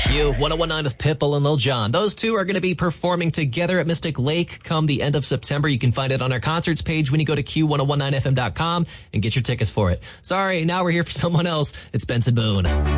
Q 1019 with Pitbull and Lil Jon. Those two are going to be performing together at Mystic Lake come the end of September. You can find it on our concerts page when you go to Q1019fm.com and get your tickets for it. Sorry, now we're here for someone else. It's Benson Boone.